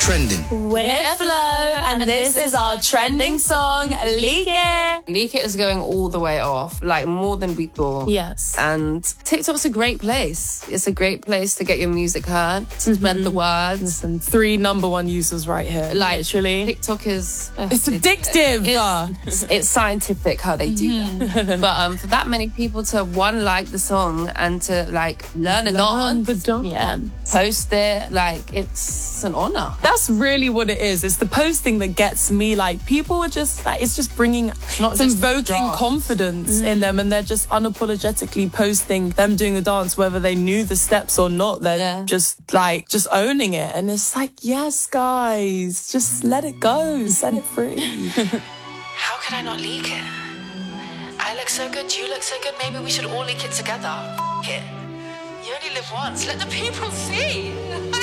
Trending. We're Flo, and this is our trending song, Leak It. Leak It is going all the way off, like more than we thought. Yes. And TikTok's a great place. It's a great place to get your music heard, to spread the words. And 3 number 1 users right here. Like, literally. TikTok is... It's addictive. It's scientific how they do that. But for that many people to, one, like the song and to, like, learn a lot, post it, like, it's an honor. That's really what it is. It's the posting that gets me. Like, people are just, like, it's just bringing, Not it's just invoking confidence in them, and they're just unapologetically posting them doing the dance, whether they knew the steps or not. They're just owning it. And it's like, yes, guys, just let it go, set it free. How could I not leak it? I look so good, you look so good, maybe we should all leak it together. F*** it. You only live once, let the people see.